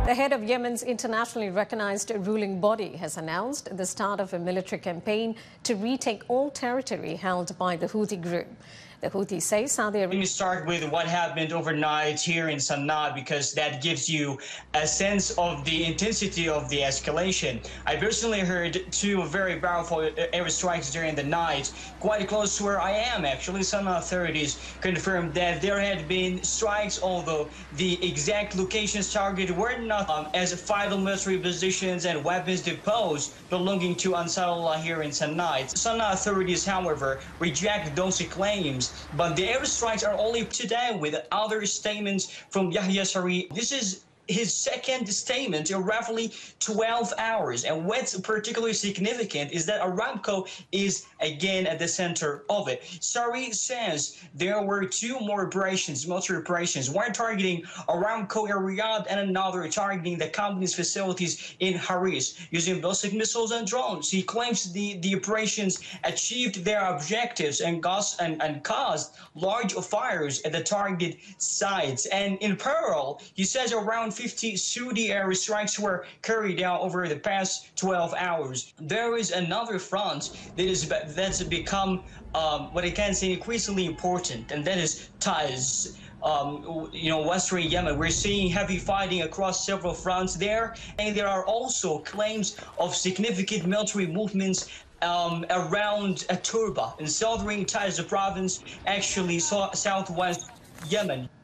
The head of Yemen's internationally recognized ruling body has announced the start of a military campaign to retake all territory held by the Houthi group. The Houthis say Saudi Arabia... Let me start with what happened overnight here in Sana'a, because that gives you a sense of the intensity of the escalation. I personally heard two very powerful airstrikes during the night, quite close to where I am actually. Sana'a authorities confirmed that there had been strikes, although the exact locations targeted were not as vital military positions and weapons depots belonging to Ansarullah here in Sana'a. Sana'a authorities, however, reject those claims. But the airstrikes are only today, with other statements from Yahya Saree. This is his second statement in roughly 12 hours. And what's particularly significant is that Aramco is again at the center of it. Saree says there were two more operations, military operations, one targeting Aramco in Riyadh and another targeting the company's facilities in Haris using ballistic missiles and drones. He claims the operations achieved their objectives and caused large fires at the targeted sites. And in parallel, he says around 50 Saudi airstrikes were carried out over the past 12 hours. There is another front that's become what I can say increasingly important, and that is Taiz. Western Yemen. We're seeing heavy fighting across several fronts there, and there are also claims of significant military movements around Turba in southern Taiz province, actually southwest Yemen.